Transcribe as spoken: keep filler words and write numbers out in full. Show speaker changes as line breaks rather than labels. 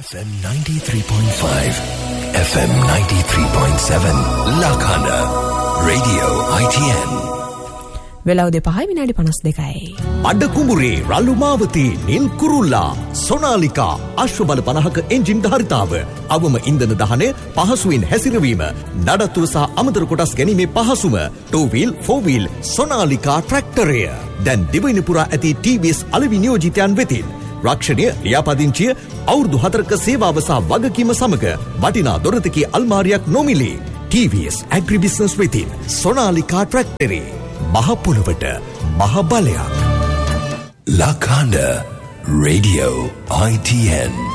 F M ninety-three point five, F M ninety-three point seven, Lakana, Radio I T N.
වෙලාව දෙපහයි විනාඩි පනස් දෙකයි.
අඩ කුඹුරේ රළු මාවතී නිල් කුරුල්ලා සොනාලිකා අශ්වබල පනහක එන්ජින් ධාරිතාව අවම ඉන්ධන දහනය පහසුවෙන් හැසිරවීම නඩත්තුව සහ අමතර කොටස් ගැනීමේ පහසුම two wheel four wheel සොනාලිකා ට්‍රැක්ටරය දැන් දිවයින පුරා ඇති T V S අලෙවි නියෝජිතයන් වෙතින් රක්ෂණය ලියාපදිංචිය අවුරුදු හතරක සේවාව සහ වගකීම සමග වටිනා දොරතකී අල්මාරියක් නොමිලේ T V S Agri Business වෙතින් සොනාලිකා ට්‍රැක්ටරේ මහ පොළොවට මහ බලයක්.
Lakanda, Radio I T N.